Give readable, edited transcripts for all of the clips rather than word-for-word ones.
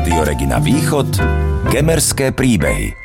Rádio Regina Východ, Gemerské príbehy.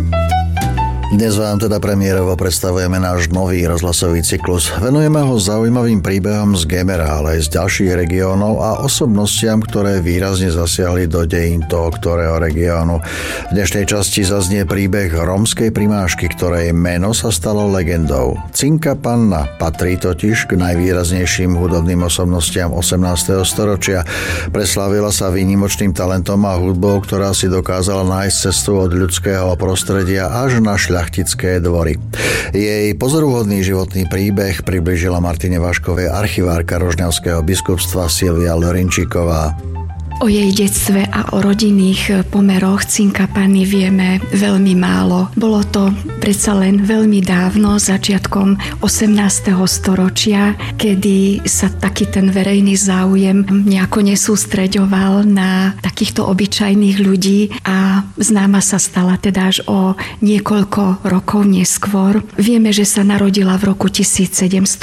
Dnes vám teda premiérovo predstavujeme náš nový rozhlasový cyklus. Venujeme ho zaujímavým príbehom z Gemera, ale aj z ďalších regiónov a osobnostiam, ktoré výrazne zasiahli do dejín toho ktorého regiónu. V dnešnej časti zaznie príbeh rómskej primášky, ktorej meno sa stalo legendou. Cinka Panna patrí totiž k najvýraznejším hudobným osobnostiam 18. storočia. Preslávila sa výnimočným talentom a hudbou, ktorá si dokázala nájsť cestu od ľudského prostredia až na šľachtické dvory. Jej pozoruhodný životný príbeh priblížila Martine Vaškovej archivárka Rožňavského biskupstva Silvia Lorinčíková. O jej detstve a o rodinných pomeroch Cinka Panny vieme veľmi málo. Bolo to predsa len veľmi dávno, začiatkom 18. storočia, kedy sa taký ten verejný záujem nejako nesústreďoval na takýchto obyčajných ľudí a známa sa stala teda až o niekoľko rokov neskôr. Vieme, že sa narodila v roku 1711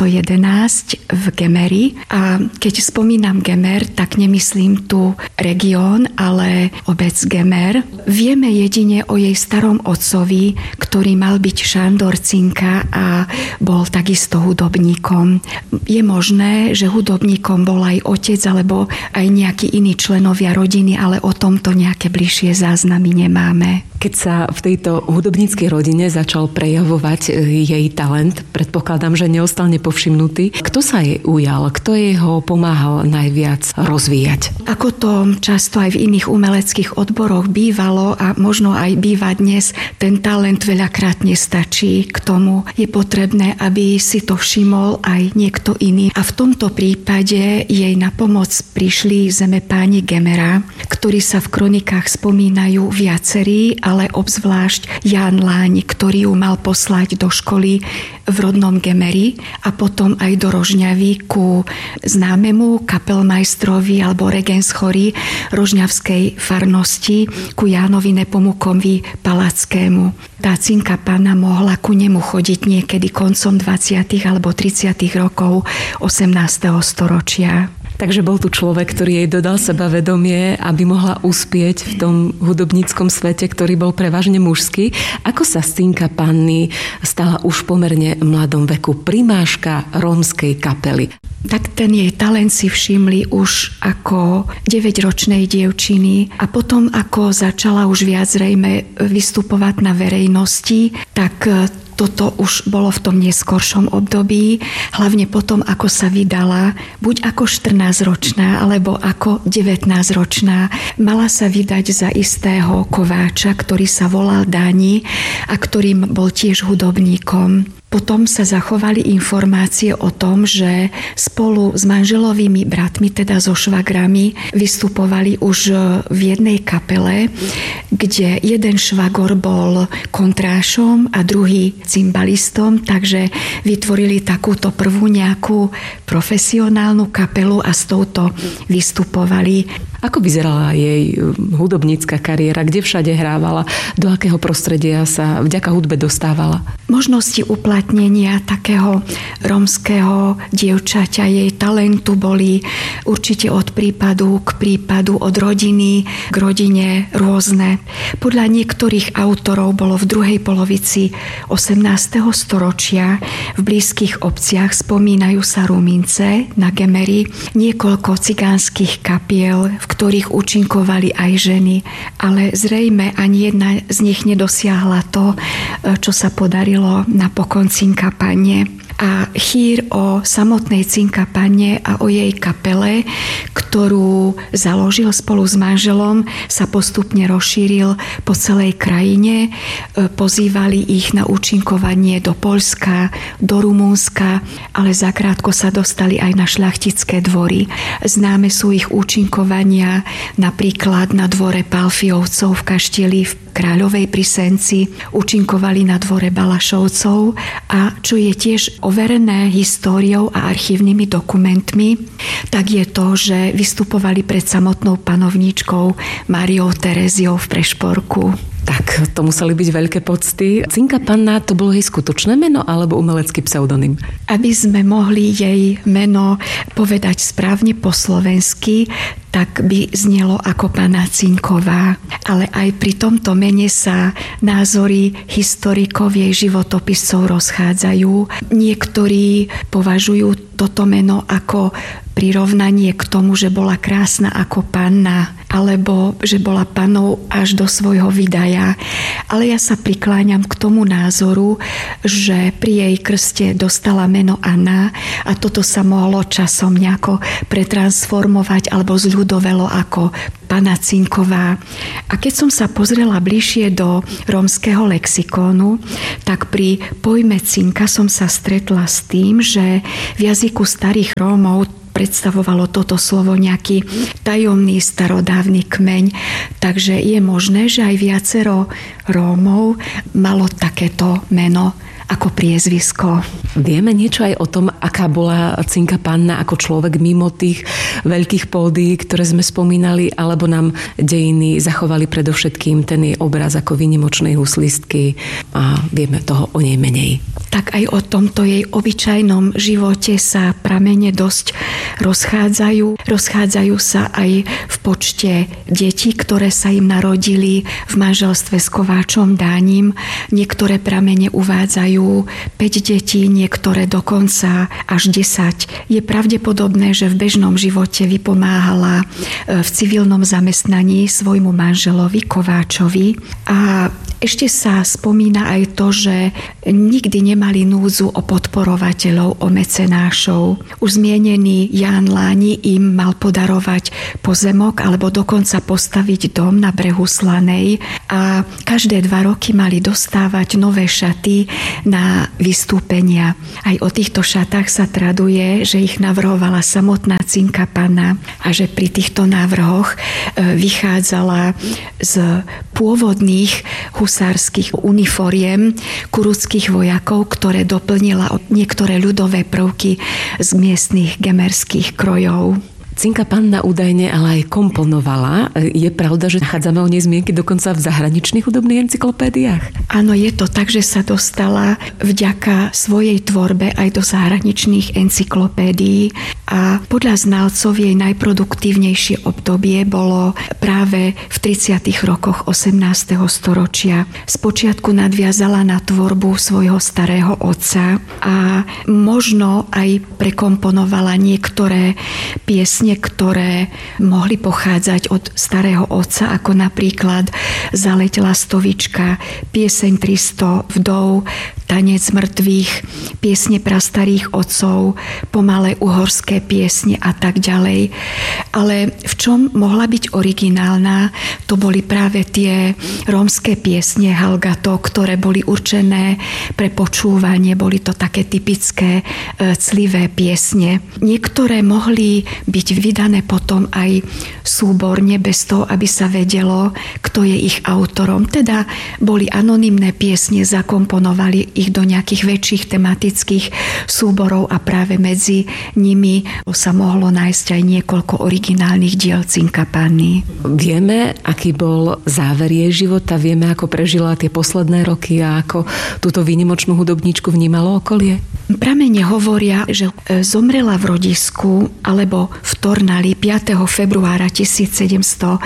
v Gemeri a keď spomínam Gemer, tak nemyslím tu región, ale obec Gemer. Vieme jedine o jej starom otcovi, ktorý mal byť Šandor Cinka a bol takisto hudobníkom. Je možné, že hudobníkom bol aj otec alebo aj nejakí iní členovia rodiny, ale o tomto nejaké bližšie záznamy nemáme. Keď sa v tejto hudobníckej rodine začal prejavovať jej talent, predpokladám, že neostal nepovšimnutý. Kto sa jej ujal? Kto jej ho pomáhal najviac rozvíjať? Ako to často aj v iných umeleckých odboroch bývalo a možno aj býva dnes, ten talent veľakrát nestačí k tomu. Je potrebné, aby si to všimol aj niekto iný. A v tomto prípade jej na pomoc prišli zemepáni Gemera, ktorí sa v kronikách spomínajú viacerí, ale obzvlášť Ján Láň, ktorý ju mal poslať do školy v rodnom Gemeri a potom aj do Rožňavy ku známemu kapelmajstrovi alebo regenschory Rožňavskej farnosti, ku Jánovi Nepomukovi Palackému. Tá Cinka Panna mohla ku nemu chodiť niekedy koncom 20. alebo 30. rokov 18. storočia. Takže bol tu človek, ktorý jej dodal sebavedomie, aby mohla uspieť v tom hudobníckom svete, ktorý bol prevažne mužský. Ako sa Cinka Panny stala už v pomerne mladom veku primáška rómskej kapely? Tak ten jej talent si všimli už ako 9-ročnej dievčiny a potom, ako začala už viac zrejme vystupovať na verejnosti, tak toto už bolo v tom neskoršom období, hlavne potom, ako sa vydala, buď ako 14-ročná, alebo ako 19-ročná. Mala sa vydať za istého kováča, ktorý sa volal Dáni a ktorým bol tiež hudobníkom. Potom sa zachovali informácie o tom, že spolu s manželovými bratmi, teda so švagrami, vystupovali už v jednej kapele, kde jeden švagor bol kontrášom a druhý cimbalistom, takže vytvorili takúto prvú nejakú profesionálnu kapelu a s touto vystupovali. Ako vyzerala jej hudobnícka kariéra? Kde všade hrávala? Do akého prostredia sa vďaka hudbe dostávala? Možnosti uplatnenia takého rómskeho dievčaťa, jej talentu boli určite od prípadu k prípadu, od rodiny k rodine rôzne. Podľa niektorých autorov bolo v druhej polovici 18. storočia v blízkych obciach, spomínajú sa Rumince na Gemeri, niekoľko cigánskych kapiel, v ktorých účinkovali aj ženy, ale zrejme ani jedna z nich nedosiahla to, čo sa podarilo napokon Cinka Panne. A chýr o samotnej Cinka Panne a o jej kapele, ktorú založil spolu s manželom, sa postupne rozšíril po celej krajine. Pozývali ich na účinkovanie do Poľska, do Rumunska, ale zakrátko sa dostali aj na šľachtické dvory. Známe sú ich účinkovania napríklad na dvore Palfiovcov v Kaštieli v Kráľovej pri Senci, účinkovali na dvore Balašovcov a čo je tiež overené históriou a archívnymi dokumentmi, tak je to, že vystupovali pred samotnou panovníčkou Máriou Tereziou v Prešporku. Tak to museli byť veľké pocty. Cinka Panna, to bolo jej skutočné meno alebo umelecký pseudonym? Aby sme mohli jej meno povedať správne po slovensky, tak by znelo ako Panna Cinková. Ale aj pri tomto mene sa názory historikov, jej životopiscov rozchádzajú. Niektorí považujú toto meno ako prirovnanie k tomu, že bola krásna ako panna, alebo že bola pannou až do svojho vydaja. Ale ja sa prikláňam k tomu názoru, že pri jej krste dostala meno Anna a toto sa mohlo časom nejako pretransformovať alebo zľudovelo ako Panna Cinková. A keď som sa pozrela bližšie do rómskeho lexikónu, tak pri pojme Cinka som sa stretla s tým, že v jazyku starých Rómov predstavovalo toto slovo nejaký tajomný starodávny kmeň. Takže je možné, že aj viacero Rómov malo takéto meno ako priezvisko. Vieme niečo aj o tom, aká bola Cinka Panna ako človek mimo tých veľkých pódií, ktoré sme spomínali, alebo nám dejiny zachovali predovšetkým ten jej obraz ako výnimočnej huslistky a vieme toho o nej menej. Tak aj o tomto jej obyčajnom živote sa pramene dosť rozchádzajú. Rozchádzajú sa aj v počte detí, ktoré sa im narodili v manželstve s kováčom Dánim. Niektoré pramene uvádzajú 5 detí, niektoré dokonca až 10. Je pravdepodobné, že v bežnom živote vypomáhala v civilnom zamestnaní svojmu manželovi Kováčovi. A ešte sa spomína aj to, že nikdy nemali núdzu o podporovateľov, o mecenášov. Už zmienený Ján Láni im mal podarovať pozemok alebo dokonca postaviť dom na brehu Slanej a každé 2 roky mali dostávať nové šaty na vystúpenia. Aj o týchto šatách sa traduje, že ich navrhovala samotná Cinka Panna a že pri týchto návrhoch vychádzala z pôvodných husárskych uniforiem kuruckých vojakov, ktoré doplnila niektoré ľudové prvky z miestnych gemerských krojov. Cinka Panna údajne ale aj komponovala. Je pravda, že nachádzame o nej zmienky dokonca v zahraničných hudobných encyklopédiách? Áno, je to tak, že sa dostala vďaka svojej tvorbe aj do zahraničných encyklopédií a podľa znalcov jej najproduktívnejšie obdobie bolo práve v 30. rokoch 18. storočia. Spočiatku nadviazala na tvorbu svojho starého otca a možno aj prekomponovala niektoré piesne, ktoré mohli pochádzať od starého otca, ako napríklad Zaleť lastovička, pieseň 300 vdov, Tanec mŕtvych, piesne prastarých otcov, pomalé uhorské piesne a tak ďalej. Ale v čom mohla byť originálna, to boli práve tie rómske piesne Halgato, ktoré boli určené pre počúvanie, boli to také typické clivé piesne. Niektoré mohli byť vydané potom aj súborne, bez toho, aby sa vedelo, kto je ich autorom. Teda boli anonymné piesne, zakomponovali ich do nejakých väčších tematických súborov a práve medzi nimi sa mohlo nájsť aj niekoľko originálnych diel Cinka Panny. Vieme, aký bol záver jej života, vieme, ako prežila tie posledné roky a ako túto výnimočnú hudobníčku vnímalo okolie? Pramene hovoria, že zomrela v rodisku alebo v Tornali 5. februára 1772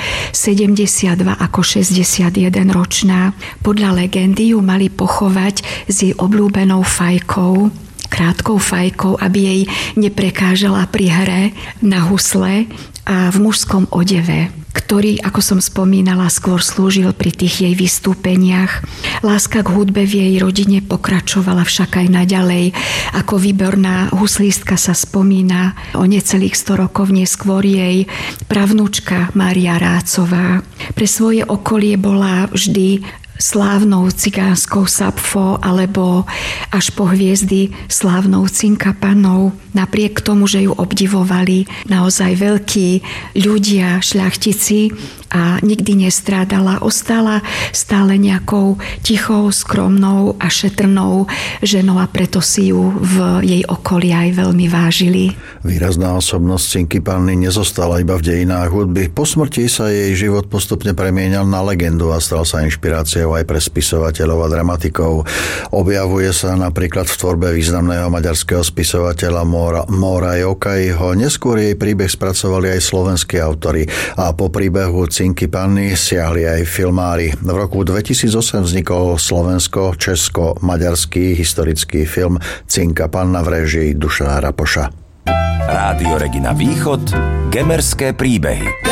ako 61-ročná. Podľa legendy ju mali pochovať s jej obľúbenou fajkou, krátkou fajkou, aby jej neprekážala pri hre na husle a v mužskom odeve, ktorý, ako som spomínala, skôr slúžil pri tých jej vystúpeniach. Láska k hudbe v jej rodine pokračovala však aj naďalej. Ako výborná huslistka sa spomína o necelých 100 rokov neskôr jej pravnúčka Mária Rácová. Pre svoje okolie bola vždy slávnou cigánskou Sapfo alebo až po hviezdy slávnou Cinka Pannou. Napriek tomu, že ju obdivovali naozaj veľkí ľudia, šľachtici a nikdy nestrádala. Ostala stále nejakou tichou, skromnou a šetrnou ženou a preto si ju v jej okolí aj veľmi vážili. Výrazná osobnosť Cinky Panny nezostala iba v dejinách hudby. Po smrti sa jej život postupne premieňal na legendu a stal sa inšpiráciou aj pre spisovateľov a dramatikov. Objavuje sa napríklad v tvorbe významného maďarského spisovateľa Móra Jokaiho. Neskôr jej príbeh spracovali aj slovenskí autori a po príbehu Cinky Panny siahli aj filmári. V roku 2008 vznikol slovensko-česko-maďarský historický film Cinka Panna v réžii Dušana Rapoša. Rádio Regina Východ, Gemerské príbehy.